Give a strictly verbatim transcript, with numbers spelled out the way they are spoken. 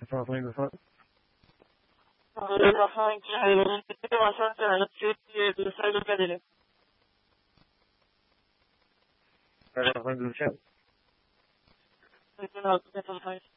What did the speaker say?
Telefone do fone. Telefone que a gente tem uma sorte do sai do cadeira. Telefone do chat. Não, telefone.